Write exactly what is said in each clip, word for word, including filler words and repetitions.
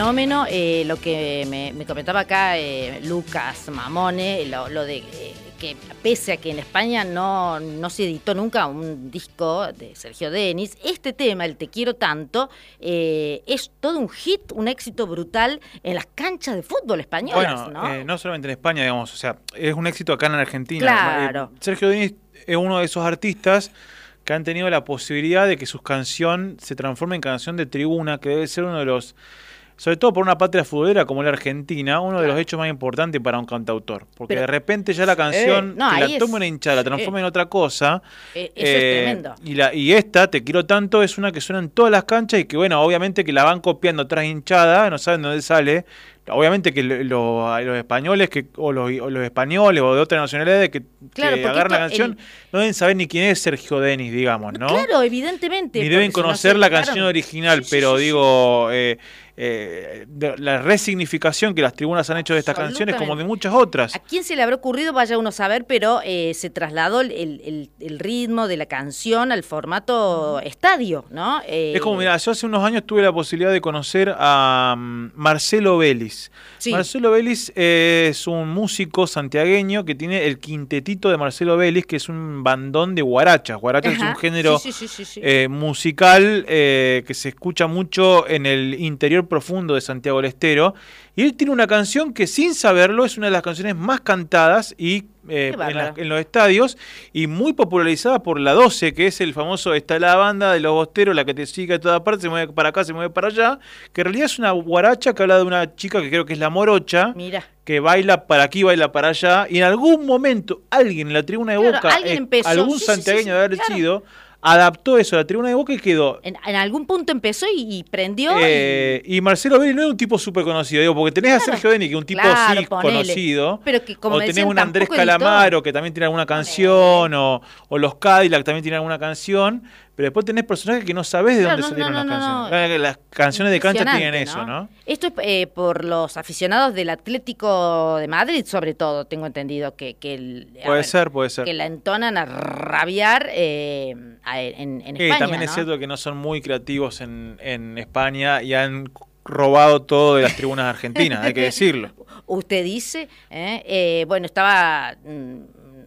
fenómeno. Eh, lo que me, me comentaba acá eh, Lucas Mamone, lo, lo de eh, que pese a que en España no, no se editó nunca un disco de Sergio Denis, este tema, el Te quiero tanto, eh, es todo un hit, un éxito brutal en las canchas de fútbol españolas, bueno, ¿no? Eh, no solamente en España, digamos, o sea, es un éxito acá en Argentina. Claro. Eh, Sergio Denis es uno de esos artistas que han tenido la posibilidad de que su canción se transforme en canción de tribuna, que debe ser uno de los, sobre todo por una patria futbolera como la Argentina, uno de los hechos más importantes para un cantautor. Porque Pero, de repente ya la canción, eh, no, que la es, toma una hinchada, la transforma eh, en otra cosa. Eh, eso eh, es tremendo. Y, la, y esta, Te quiero tanto, es una que suena en todas las canchas y que, bueno, obviamente que la van copiando tras hinchada, no saben dónde sale. Obviamente que lo, lo, los españoles que o los, o los españoles o de otras nacionalidades que, claro, que agarran la canción el... no deben saber ni quién es Sergio Denis, digamos, ¿no? Claro, evidentemente. Ni deben conocer si no la claro. canción original, sí, pero sí, digo, eh, eh, de, la resignificación que las tribunas han hecho de estas canciones como de muchas otras. ¿A quién se le habrá ocurrido? Vaya uno a saber, pero eh, se trasladó el, el, el ritmo de la canción al formato estadio, ¿no? Eh, es como, mira, yo hace unos años tuve la posibilidad de conocer a um, Marcelo Vélez. Sí. Marcelo Vélez eh, es un músico santiagueño que tiene el quintetito de Marcelo Vélez, que es un bandón de guarachas. Guarachas Ajá. es un género sí, sí, sí, sí, sí. Eh, musical eh, que se escucha mucho en el interior profundo de Santiago del Estero. Y él tiene una canción que, sin saberlo, es una de las canciones más cantadas y eh, en, la, en los estadios y muy popularizada por la doce, que es el famoso Está la banda de los bosteros, la que te sigue a toda parte, se mueve para acá, se mueve para allá, que en realidad es una guaracha que habla de una chica que creo que es la morocha, Mira. que baila para aquí, baila para allá, y en algún momento alguien en la tribuna de claro, Boca, alguien eh, empezó, algún sí, santiagueño sí, sí, de haber claro. sido, adaptó eso a la tribuna de Boca y quedó. En, en algún punto empezó y, y prendió. Eh, y... y Marcelo Vélez no es un tipo súper conocido, digo, porque tenés claro. a Sergio Denis, que es un tipo claro, sí ponele. conocido. Pero que, como o tenés decían, un Andrés Calamaro, que también tiene alguna canción, o, o los Cadillac también tienen alguna canción. Pero después tenés personajes que no sabés de claro, dónde no, salieron no, no, las no, canciones. no. Las canciones de cancha tienen ¿no? eso, ¿no? Esto es eh, por los aficionados del Atlético de Madrid, sobre todo, tengo entendido que, que el, puede ver, ser, puede ser. Que la entonan a rabiar eh, a, en, en sí, España. También ¿no? es cierto que no son muy creativos en, en España y han robado todo de las tribunas argentinas, hay que decirlo. Usted dice, ¿eh? Eh, bueno, estaba mm,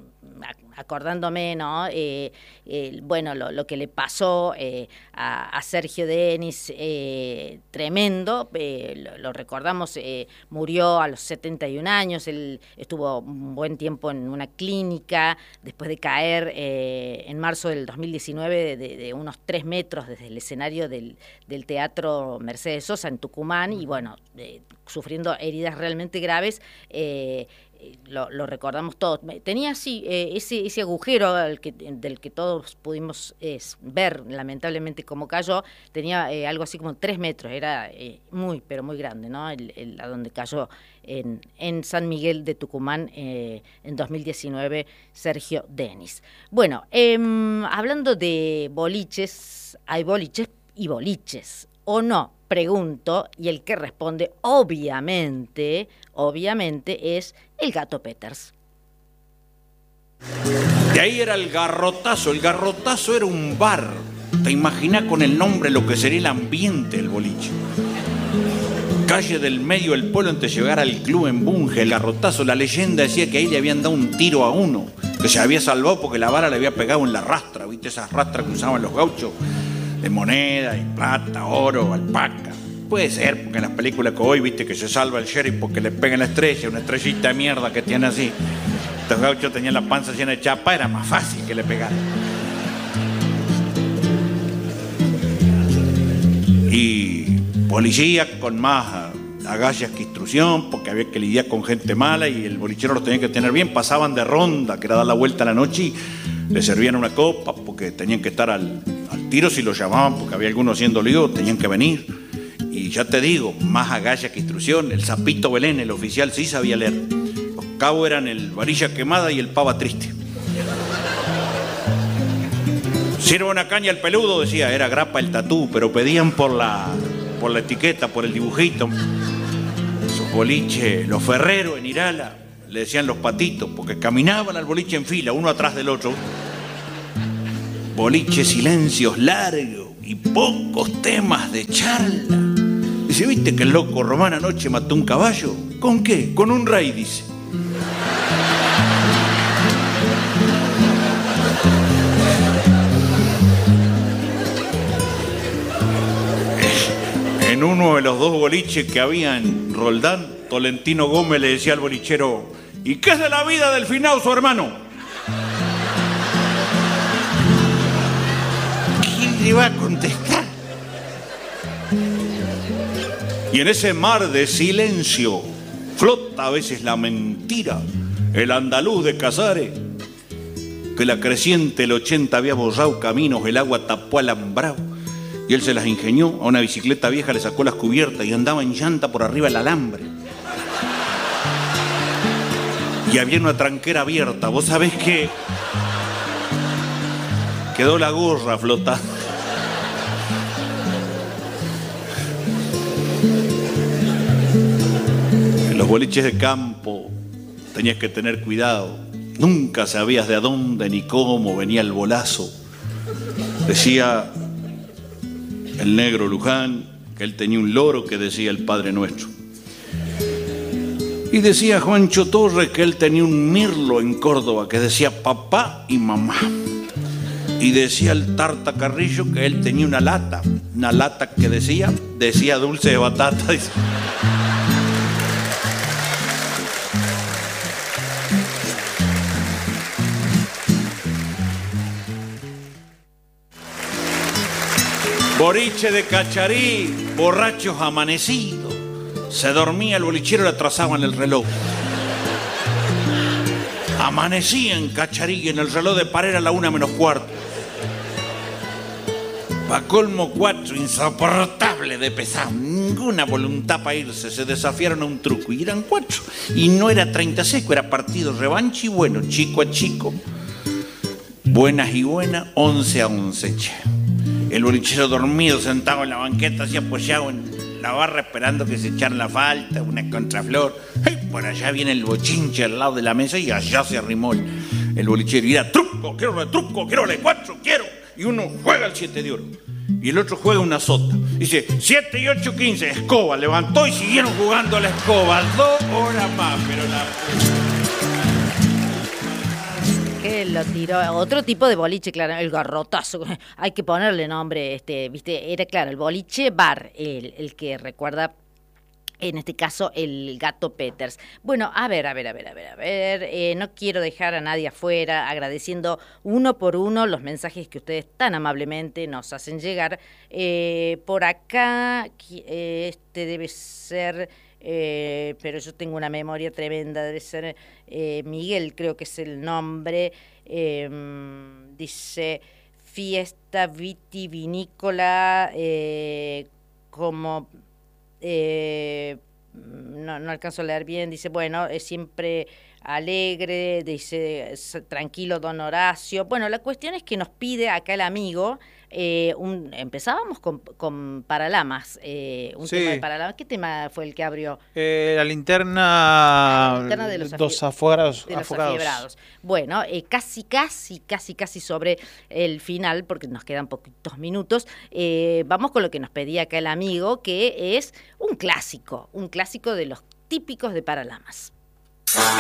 acordándome, ¿no? Eh, eh, bueno, lo, lo que le pasó eh, a, a Sergio Denis, eh, tremendo, eh, lo, lo recordamos, eh, murió a los setenta y un años, él estuvo un buen tiempo en una clínica, después de caer eh, en marzo del dos mil diecinueve de, de unos tres metros desde el escenario del, del Teatro Mercedes Sosa en Tucumán, y bueno, eh, sufriendo heridas realmente graves. eh, Lo, lo recordamos todos. Tenía así eh, ese, ese agujero al que, del que todos pudimos eh, ver lamentablemente cómo cayó, tenía eh, algo así como tres metros, era eh, muy, pero muy grande, ¿no? El, el, a donde cayó en, en San Miguel de Tucumán eh, en dos mil diecinueve Sergio Denis. Bueno, eh, hablando de boliches, hay boliches y boliches, ¿o no? Pregunto, y el que responde, obviamente, obviamente, es el Gato Peters. De ahí era el Garrotazo. El Garrotazo era un bar. Te imaginas con el nombre lo que sería el ambiente del boliche. Calle del medio del pueblo antes de llegar al club en Bunge, el Garrotazo. La leyenda decía que ahí le habían dado un tiro a uno, que se había salvado porque la vara le había pegado en la rastra, ¿viste? Esas rastras que usaban los gauchos, de moneda y plata, oro, alpaca. Puede ser, porque en las películas que hoy, viste, que se salva el sheriff porque le pegan la estrella, una estrellita de mierda que tiene así. Estos gauchos tenían la panza llena de chapa, era más fácil que le pegaran. Y policía con más agallas que instrucción, porque había que lidiar con gente mala y el bolichero los tenía que tener bien. Pasaban de ronda, que era dar la vuelta a la noche, y le servían una copa porque tenían que estar al, al tiro si los llamaban, porque había algunos haciendo lío, tenían que venir. Y ya te digo, más agallas que instrucción. El Zapito Belén, el oficial, sí sabía leer. Los cabos eran el Varilla Quemada y el Pava Triste. Sirva una caña al peludo, decía, era grapa el tatú, pero pedían por la, por la etiqueta, por el dibujito. Esos boliches, los ferreros en Irala, le decían los patitos, porque caminaban al boliche en fila, uno atrás del otro. Boliche, silencios largos y pocos temas de charla. Dice, ¿viste que el loco Román anoche mató un caballo? ¿Con qué? Con un rey, dice. En uno de los dos boliches que había en Roldán, Tolentino Gómez le decía al bolichero, ¿y qué es de la vida del finado su hermano? ¿Quién le va a contestar? Y en ese mar de silencio flota a veces la mentira, el andaluz de Casares, que la creciente el ochenta había borrado caminos, el agua tapó alambrado. Y él se las ingenió, a una bicicleta vieja le sacó las cubiertas y andaba en llanta por arriba el alambre. Y había una tranquera abierta, vos sabés que quedó la gorra flotando. En los boliches de campo tenías que tener cuidado, nunca sabías de a dónde ni cómo venía el bolazo. Decía el negro Luján que él tenía un loro que decía el Padre Nuestro. Y decía Juancho Torres que él tenía un mirlo en Córdoba que decía papá y mamá. Y decía el Tarta Carrillo que él tenía una lata, una lata que decía, decía dulce de batata. Dice. Boliche de Cacharí, borrachos amanecidos. Se dormía el bolichero y le atrasaban el reloj. Amanecía en Cacharí y en el reloj de pared a la una menos cuarto. Pa' colmo cuatro, insoportable de pesado. Ninguna voluntad para irse. Se desafiaron a un truco y eran cuatro. Y no era treinta seco, era partido revancha y bueno, chico a chico. Buenas y buenas, once a once, che. El bolichero dormido, sentado en la banqueta, así apoyado en la barra, esperando que se echaran la falta, una contraflor. ¡Hey! Por allá viene el bochinche al lado de la mesa y allá se arrimó el, el bolichero. Y era truco, quiero la truco, quiero la cuatro, quiero. Y uno juega el siete de oro. Y el otro juega una sota. Dice, siete y ocho, quince, escoba. Levantó y siguieron jugando a la escoba. Dos horas más, pero la... Que lo tiró, otro tipo de boliche, claro, el garrotazo, hay que ponerle nombre, este, viste, era claro, el boliche bar, el, el que recuerda, en este caso, el Gato Peters. Bueno, a ver, a ver, a ver, a ver, a ver, eh, no quiero dejar a nadie afuera, agradeciendo uno por uno los mensajes que ustedes tan amablemente nos hacen llegar. Eh, por acá, eh, este debe ser... Eh, pero yo tengo una memoria tremenda, debe ser eh, Miguel, creo que es el nombre, eh, dice fiesta vitivinícola, eh, como eh, no, no alcanzo a leer bien, dice bueno, es siempre alegre, dice tranquilo don Horacio. Bueno, la cuestión es que nos pide acá el amigo, eh, un, empezábamos con, con Paralamas, eh, un sí. tema de Paralamas. ¿Qué tema fue el que abrió? Eh, la linterna, la linterna de los, dos afogados. De los afiebrados. Bueno, eh, casi, casi, casi, casi sobre el final, porque nos quedan poquitos minutos, eh, vamos con lo que nos pedía acá el amigo, que es un clásico, un clásico de los típicos de Paralamas.